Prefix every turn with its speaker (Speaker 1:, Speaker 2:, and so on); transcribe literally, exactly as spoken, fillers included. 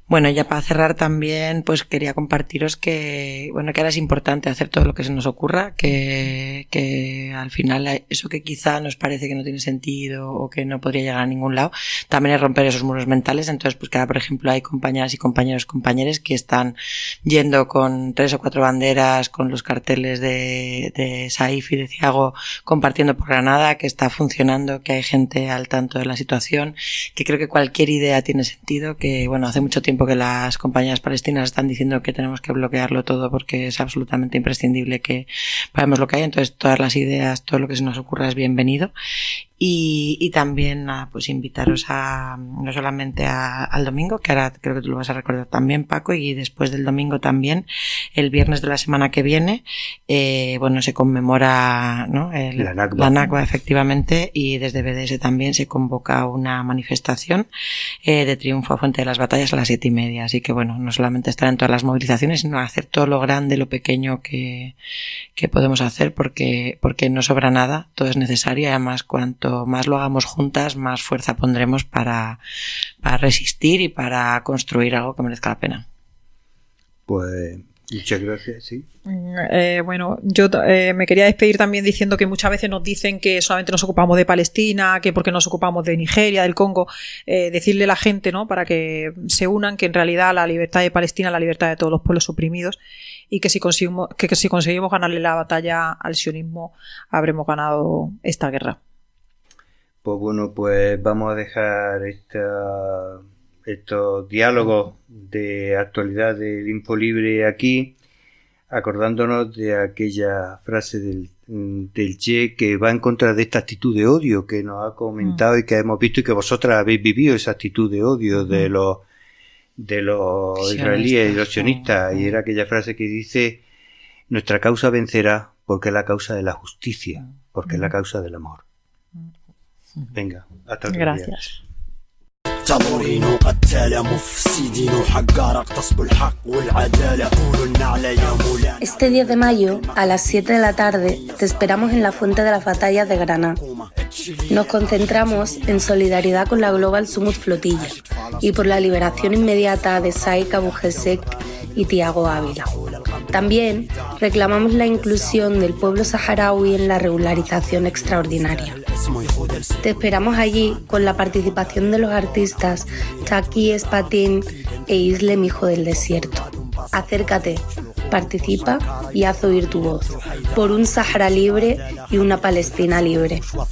Speaker 1: Bueno, ya para cerrar también, pues quería compartiros que, bueno, que ahora es importante hacer todo lo que se nos ocurra, que, que al final eso que quizá nos parece que no tiene sentido o que no podría llegar a ningún lado, también es romper esos muros mentales. Entonces, pues que ahora, por ejemplo, hay compañeras y compañeros, compañeros que están yendo con tres o cuatro banderas, con los carteles de, de Saif y de Thiago compartiendo por Granada, que está funcionando, que hay gente al tanto de la situación, que creo que cualquier idea tiene sentido, que bueno, hace mucho tiempo que las compañías palestinas están diciendo que tenemos que bloquearlo todo porque es absolutamente imprescindible que paremos lo que hay. Entonces todas las ideas, todo lo que se nos ocurra es bienvenido. Y, y también, nada, pues invitaros a, no solamente a, al domingo, que ahora creo que tú lo vas a recordar también, Paco, y después del domingo también, el viernes de la semana que viene, eh, bueno, se conmemora, ¿no? El,
Speaker 2: la Nakba.
Speaker 1: La Nakba, efectivamente, y desde B D S también se convoca una manifestación, eh, de triunfo a Fuente de las Batallas a las siete y media. Así que bueno, no solamente estar en todas las movilizaciones, sino hacer todo lo grande, lo pequeño que, que podemos hacer, porque, porque no sobra nada, todo es necesario, y además cuanto más lo hagamos juntas, más fuerza pondremos para, para resistir y para construir algo que merezca la pena.
Speaker 2: Pues muchas gracias, sí.
Speaker 3: Eh, bueno, yo eh, me quería despedir también diciendo que muchas veces nos dicen que solamente nos ocupamos de Palestina, que porque nos ocupamos de Nigeria, del Congo, eh, decirle a la gente, ¿no?, para que se unan, que en realidad la libertad de Palestina es la libertad de todos los pueblos oprimidos, y que si conseguimos, que, que si conseguimos ganarle la batalla al sionismo, habremos ganado esta guerra.
Speaker 2: Pues bueno, pues vamos a dejar esta, estos diálogos de actualidad del Infolibre aquí, acordándonos de aquella frase del, del Che que va en contra de esta actitud de odio que nos ha comentado mm. y que hemos visto y que vosotras habéis vivido, esa actitud de odio mm. de los de los sionistas, israelíes y los sionistas, mm. y era aquella frase que dice: nuestra causa vencerá porque es la causa de la justicia, porque mm. es la causa del amor. Venga, hasta otro
Speaker 3: Gracias.
Speaker 4: Este diez de mayo, a las siete de la tarde, te esperamos en la Fuente de las Batallas de Granada. Nos concentramos en solidaridad con la Global Summit Flotilla y por la liberación inmediata de Saif Abu Hussein y Thiago Ávila. También reclamamos la inclusión del pueblo saharaui en la regularización extraordinaria. Te esperamos allí con la participación de los artistas Taki Espatín e Islem Hijo del Desierto. Acércate, participa y haz oír tu voz por un Sahara libre y una Palestina libre.